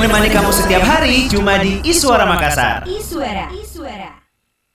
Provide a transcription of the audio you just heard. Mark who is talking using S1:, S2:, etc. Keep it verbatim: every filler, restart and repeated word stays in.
S1: menemani kamu setiap hari cuma di Iswara Makassar.
S2: Iswara. Iswara.